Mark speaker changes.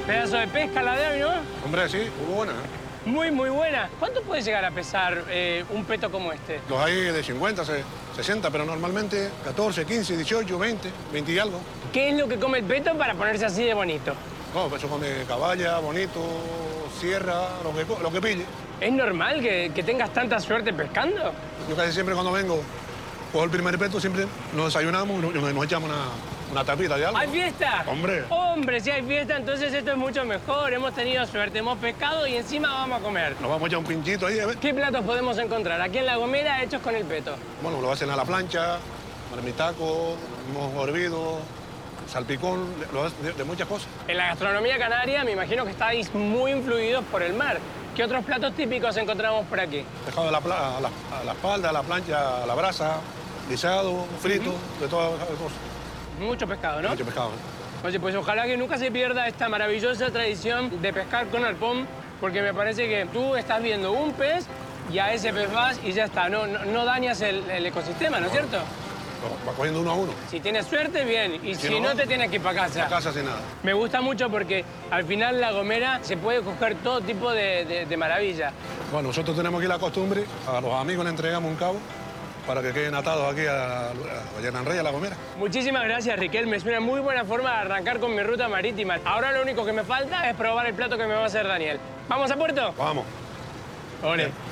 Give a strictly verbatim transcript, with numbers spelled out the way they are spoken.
Speaker 1: Pedazo de pesca la de hoy, ¿no?
Speaker 2: Hombre, sí, muy buena. ¿eh?
Speaker 1: Muy, muy buena. ¿Cuánto puede llegar a pesar eh, un peto como este?
Speaker 2: Los hay de cincuenta, sesenta, pero normalmente catorce, quince, dieciocho, veinte, veinte y algo.
Speaker 1: ¿Qué es lo que come el peto para ponerse así de bonito?
Speaker 2: No, pues eso come caballa, bonito, sierra, lo que, lo que pille.
Speaker 1: ¿Es normal que, que tengas tanta suerte pescando?
Speaker 2: Yo casi siempre cuando vengo, cojo el primer peto, siempre nos desayunamos y nos, nos echamos una, una tapita de algo.
Speaker 1: ¿Hay fiesta?
Speaker 2: Hombre.
Speaker 1: Hombre, si hay fiesta, entonces esto es mucho mejor. Hemos tenido suerte, hemos pescado y encima vamos a comer.
Speaker 2: Nos vamos a echar un pinchito ahí, a ver.
Speaker 1: ¿Qué platos podemos encontrar aquí en La Gomera hechos con el peto?
Speaker 2: Bueno, lo hacen a la plancha, marmitaco, mojo hervido, salpicón, lo hacen de, de muchas cosas.
Speaker 1: En la gastronomía canaria me imagino que estáis muy influidos por el mar. ¿Qué otros platos típicos encontramos por aquí?
Speaker 2: Pescado a la, a la, a la espalda, a la plancha, a la brasa, guisado, frito, uh-huh. de todas las cosas.
Speaker 1: Mucho pescado, ¿no?
Speaker 2: Mucho pescado, ¿eh?
Speaker 1: Oye, pues ojalá que nunca se pierda esta maravillosa tradición de pescar con arpón, porque me parece que tú estás viendo un pez y a ese pez vas y ya está. No, no, no dañas el, el ecosistema, ¿no es cierto?
Speaker 2: Va cogiendo uno a uno.
Speaker 1: Si tienes suerte, bien. Y si, si no, no, te tienes que ir para casa.
Speaker 2: A casa sin nada.
Speaker 1: Me gusta mucho porque al final La Gomera se puede coger todo tipo de, de, de maravilla.
Speaker 2: Bueno, nosotros tenemos aquí la costumbre, a los amigos le entregamos un cabo para que queden atados aquí a, a Yernan Rey, a La Gomera.
Speaker 1: Muchísimas gracias, Riquelme. Es una muy buena forma de arrancar con mi ruta marítima. Ahora lo único que me falta es probar el plato que me va a hacer Daniel. ¿Vamos a puerto?
Speaker 2: Vamos.
Speaker 1: Ole.